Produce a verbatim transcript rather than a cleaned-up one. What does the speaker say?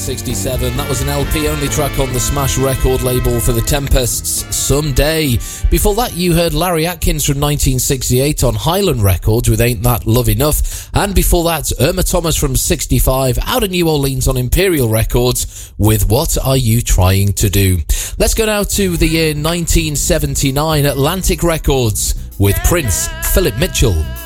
sixty-seven. That was an L P only track on the Smash record label for the Tempests, Someday. Before that, you heard Larry Atkins from nineteen sixty-eight on Highland Records with Ain't That Love Enough. And before that, Irma Thomas from sixty-five out of New Orleans on Imperial Records with What Are You Trying to Do? Let's go now to the year nineteen seventy-nine, Atlantic Records with Prince, Philip Mitchell